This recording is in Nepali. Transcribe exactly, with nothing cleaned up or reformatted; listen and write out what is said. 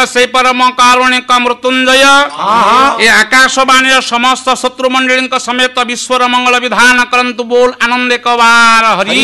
से परम कारुणिक मृत्युंजय ए आकाशवाणी समस्त शत्रु मंडली समेत विश्वर मंगल विधान करंतु बोल आनंद कवार हरि